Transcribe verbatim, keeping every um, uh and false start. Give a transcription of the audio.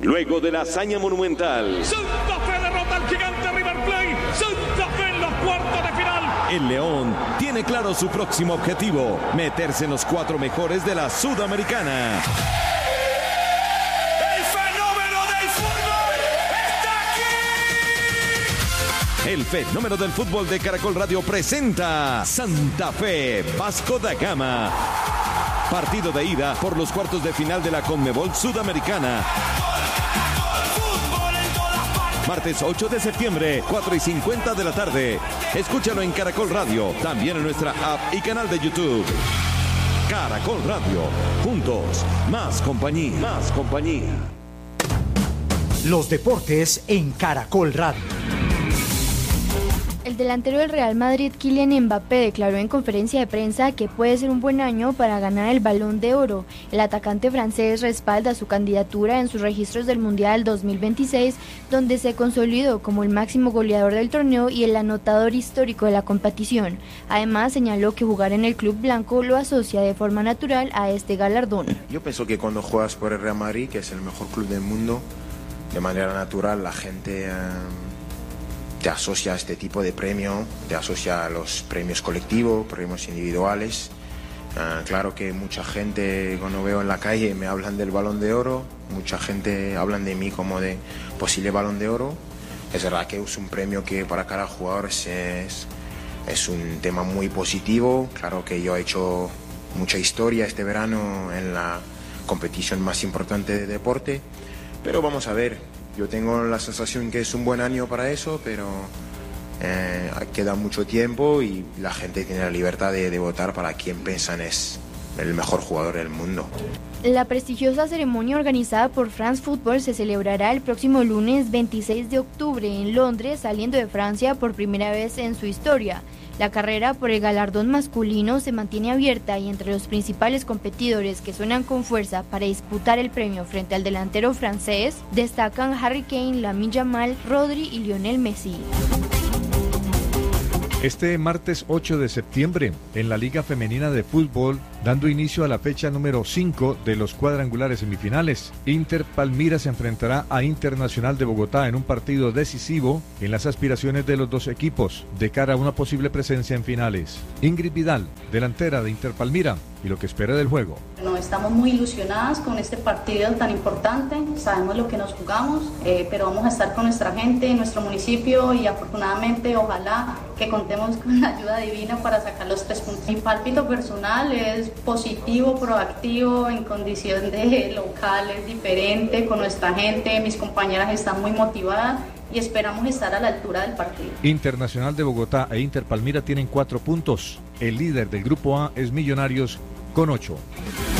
Luego de la hazaña monumental, Santa Fe derrota al gigante River Plate. Santa Fe en los cuartos de final. el León tiene claro su próximo objetivo: meterse en los cuatro mejores de la Sudamericana. El fenómeno del fútbol está aquí. El fenómeno del fútbol de Caracol Radio presenta Santa Fe Vasco da Gama. Partido de ida por los cuartos de final de la Conmebol Sudamericana. Martes ocho de septiembre, cuatro y cincuenta de la tarde. Escúchalo en Caracol Radio, también en nuestra app y canal de YouTube. Caracol Radio, juntos, más compañía, más compañía. Los deportes en Caracol Radio. El delantero del Real Madrid, Kylian Mbappé, declaró en conferencia de prensa que puede ser un buen año para ganar el Balón de Oro. El atacante francés respalda su candidatura en sus registros del Mundial dos mil veintiséis, donde se consolidó como el máximo goleador del torneo y el anotador histórico de la competición. Además, señaló que jugar en el club blanco lo asocia de forma natural a este galardón. Yo pienso que cuando juegas por el Real Madrid, que es el mejor club del mundo, de manera natural la gente Eh... te asocia a este tipo de premio, te asocia a los premios colectivos, premios individuales. Uh, claro que mucha gente, cuando veo en la calle, me hablan del Balón de Oro, mucha gente hablan de mí como de posible Balón de Oro. Es verdad que es un premio que para cada jugador es, es, es un tema muy positivo. Claro que yo he hecho mucha historia este verano en la competición más importante de deporte, pero vamos a ver. Yo tengo la sensación que es un buen año para eso, pero eh, queda mucho tiempo y la gente tiene la libertad de, de votar para quien piensan es el mejor jugador del mundo. La prestigiosa ceremonia organizada por France Football se celebrará el próximo lunes veintiséis de octubre en Londres, saliendo de Francia por primera vez en su historia. La carrera por el galardón masculino se mantiene abierta y entre los principales competidores que suenan con fuerza para disputar el premio frente al delantero francés destacan Harry Kane, Lamine Yamal, Rodri y Lionel Messi. Este martes ocho de septiembre, en la Liga Femenina de Fútbol, dando inicio a la fecha número cinco de los cuadrangulares semifinales, Inter Palmira se enfrentará a Internacional de Bogotá en un partido decisivo en las aspiraciones de los dos equipos, de cara a una posible presencia en finales. Ingrid Vidal, delantera de Inter Palmira, y lo que espera del juego. No, estamos muy ilusionadas con este partido tan importante, sabemos lo que nos jugamos, eh, pero vamos a estar con nuestra gente en nuestro municipio y afortunadamente ojalá que contemos con la ayuda divina para sacar los tres puntos. Mi pálpito personal es positivo, proactivo, en condición de local, es diferente con nuestra gente, mis compañeras están muy motivadas y esperamos estar a la altura del partido. Internacional de Bogotá e Inter Palmira tienen cuatro puntos. El líder del grupo A es Millonarios con ocho.